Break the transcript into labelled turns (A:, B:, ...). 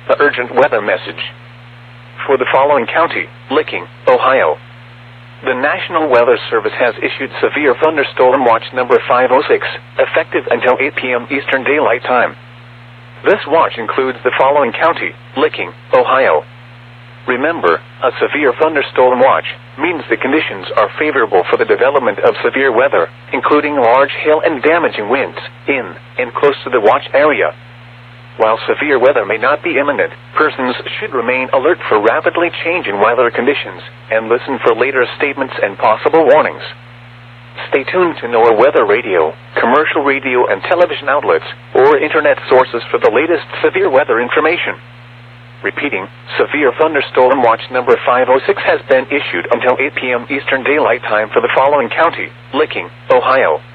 A: The urgent weather message. For the following county, Licking, Ohio. The National Weather Service has issued severe thunderstorm watch number 506, effective until 8 p.m. Eastern Daylight Time. This watch includes the following county, Licking, Ohio. Remember, a severe thunderstorm watch means the conditions are favorable for the development of severe weather, including large hail and damaging winds, in and close to the watch area. While severe weather may not be imminent, persons should remain alert for rapidly changing weather conditions and listen for later statements and possible warnings. Stay tuned to NOAA Weather Radio, commercial radio and television outlets, or internet sources for the latest severe weather information. Repeating, severe thunderstorm watch number 506 has been issued until 8 p.m. Eastern Daylight Time for the following county, Licking, Ohio.